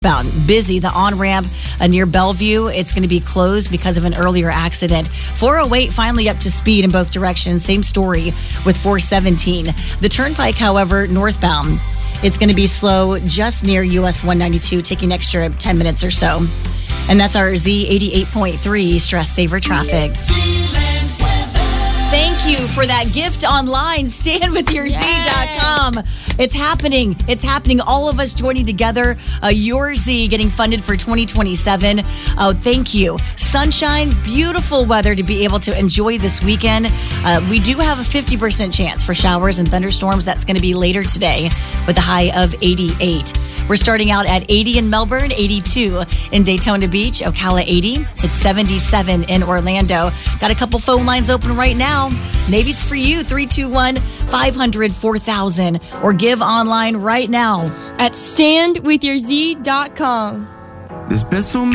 Busy. The on-ramp near Bellevue, it's going to be closed because of an earlier accident. 408 finally up to speed in both directions. Same story with 417. The Turnpike, however, northbound, it's going to be slow just near US 192, taking an extra 10 minutes or so. And that's our Z88.3 Stress Saver Traffic. Thank you for that gift online. StandWithYourZ.com. It's happening. It's happening. All of us joining together. Your Z getting funded for 2027. Oh, thank you. Sunshine, beautiful weather to be able to enjoy this weekend. We do have a 50% chance for showers and thunderstorms. That's going to be later today with a high of 88. We're starting out at 80 in Melbourne, 82 in Daytona Beach, Ocala 80. It's 77 in Orlando. Got a couple phone lines open right now. Maybe it's for you, 321-500-4000, or give online right now at StandWithYourZ.com. There's been so